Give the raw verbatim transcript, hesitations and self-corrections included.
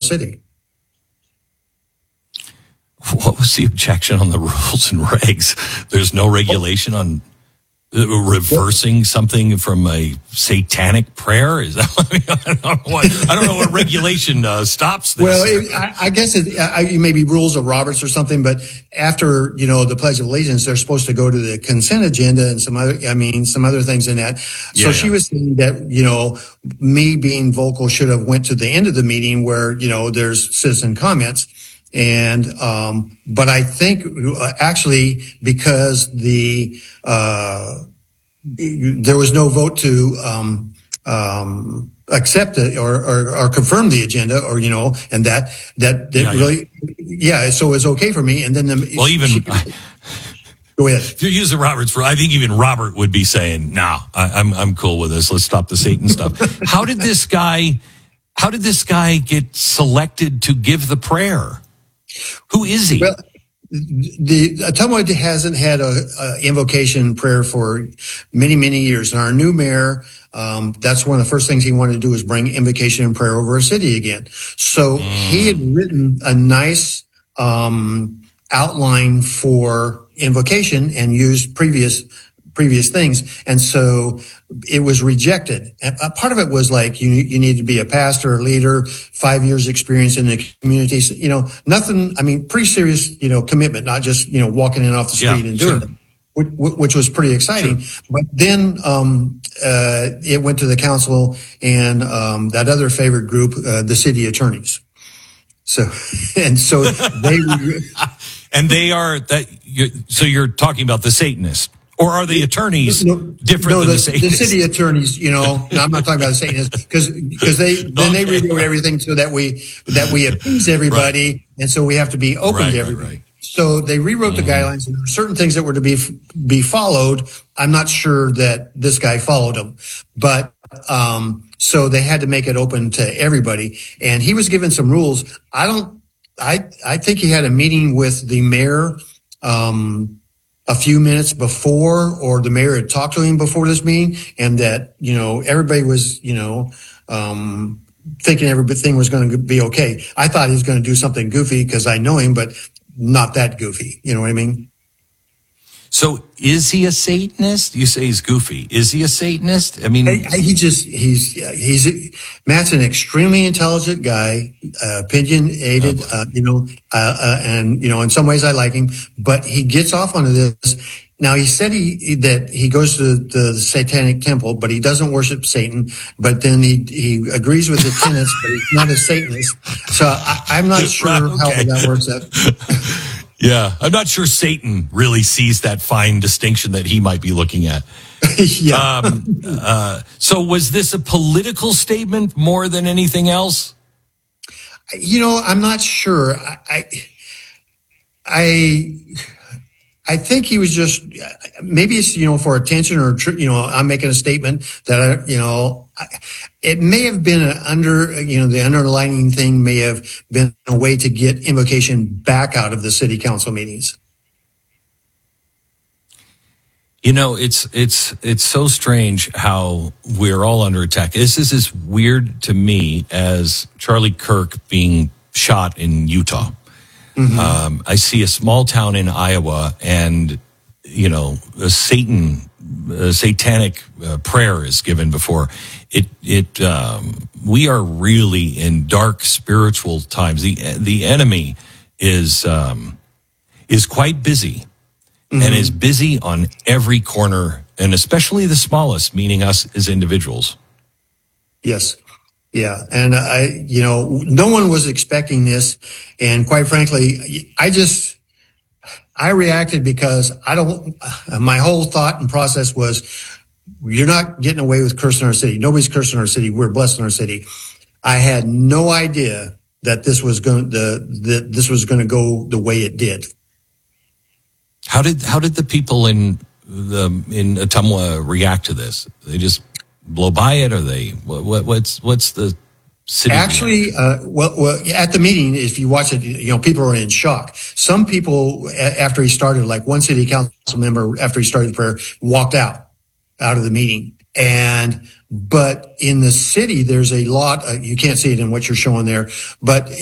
city. What was the objection on the rules and regs? There's no regulation on reversing something from a satanic prayer? Is that? I, mean, I don't know what I don't know what regulation uh, stops this. Well, it, I, I guess it I, maybe rules of Roberts or something. But after you know the Pledge of Allegiance, they're supposed to go to the consent agenda and some other. I mean, some other things in that. So yeah, she yeah. was saying that you know me being vocal should have went to the end of the meeting where you know there's citizen comments. And, um, but I think uh, actually because the, uh, there was no vote to, um, um, accept it or, or, or confirm the agenda or, you know, and that, that, that yeah, really, yeah. yeah, so it was okay for me. And then the, well, even, she, I, go ahead. If you're using Robert's for, I think even Robert would be saying, no, I, I'm, I'm cool with this. Let's stop the Satan stuff. How did this guy, how did this guy get selected to give the prayer? Who is he? Well, the Ottumwa hasn't had a, a invocation prayer for many, many years. And our new mayor, um, that's one of the first things he wanted to do was bring invocation and prayer over our city again. So mm. he had written a nice um, outline for invocation and used previous previous things. And so it was rejected. And a part of it was like, you, you need to be a pastor or leader, five years experience in the community. So, you know, nothing, I mean, pretty serious, you know, commitment, not just, you know, walking in off the street yeah, and doing sure. it, which, which was pretty exciting. Sure. But then, um, uh, it went to the council and, um, that other favorite group, uh, the city attorneys. So, and so they, and they are that, you're, so you're talking about the Satanists. Or are the attorneys no, different no, than the, the Satanists? The city attorneys, you know, no, I'm not talking about the Satanists because because they then okay. they rewrote everything so that we that we appease everybody, right. And so we have to be open right, to everybody. Right, right. So they rewrote mm-hmm. the guidelines, and there were certain things that were to be be followed. I'm not sure that this guy followed them, but um, so they had to make it open to everybody, and he was given some rules. I don't, I I think he had a meeting with the mayor. Um, a few minutes before, or the mayor had talked to him before this meeting, and that, you know, everybody was, you know, um, thinking everything was going to be okay. I thought he was going to do something goofy because I know him, but not that goofy. You know what I mean? So is he a Satanist? You say he's goofy. Is he a Satanist? I mean, I, I, he just, he's, he's, Matt's an extremely intelligent guy, uh, opinionated, oh, uh, you know, uh, uh, and, you know, in some ways I like him, but he gets off onto this. Now, he said he, that he goes to the, the Satanic temple, but he doesn't worship Satan, but then he, he agrees with the tenets, but he's not a Satanist. So I, I'm not sure right, okay. how that works out. Yeah, I'm not sure Satan really sees that fine distinction that he might be looking at. yeah. Um, uh, so was this a political statement more than anything else? You know, I'm not sure. I, I, I think he was just, maybe it's, you know, for attention or, you know, I'm making a statement that, I, you know, it may have been an under, you know, the underlying thing may have been a way to get invocation back out of the city council meetings. You know, it's, it's, it's so strange how we're all under attack. This is as weird to me as Charlie Kirk being shot in Utah. Mm-hmm. Um, I see a small town in Iowa, and you know, a Satan, a satanic uh, prayer is given before it. It um, we are really in dark spiritual times. the The enemy is um, is quite busy, mm-hmm. and is busy on every corner, and especially the smallest, meaning us as individuals. Yes. Yeah. And I, you know, no one was expecting this. And quite frankly, I just, I reacted because I don't, my whole thought and process was, you're not getting away with cursing our city. Nobody's cursing our city. We're blessed in our city. I had no idea that this was going to, the, this was going to go the way it did. How did, how did the people in the, in Ottumwa react to this? They just blow by it, or they what, what's what's the city actually uh well, well at the meeting, if you watch it, you know, people are in shock. Some people, after he started, like one city council member, after he started the prayer, walked out out of the meeting. And but in the city, there's a lot uh, you can't see it in what you're showing there, but